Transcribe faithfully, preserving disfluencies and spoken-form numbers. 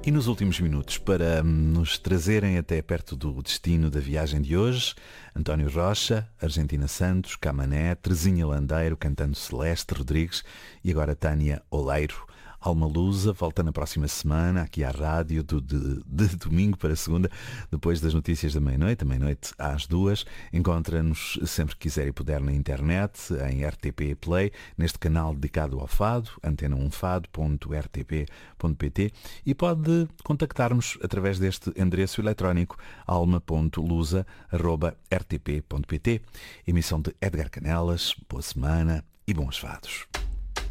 E nos últimos minutos, para nos trazerem até perto do destino da viagem de hoje, António Rocha, Argentina Santos, Camané, Terezinha Landeiro, cantando Celeste Rodrigues e agora Tânia Oleiro. Alma Lusa volta na próxima semana aqui à rádio do, de, de domingo para segunda, depois das notícias da meia-noite, da meia-noite às duas. Encontra-nos sempre que quiser e puder na internet, em R T P Play, neste canal dedicado ao fado, antena um fado ponto r t p ponto p t, e pode contactar-nos através deste endereço eletrónico alma ponto lusa arroba r t p ponto p t. Emissão de Edgar Canelas. Boa semana e bons fados.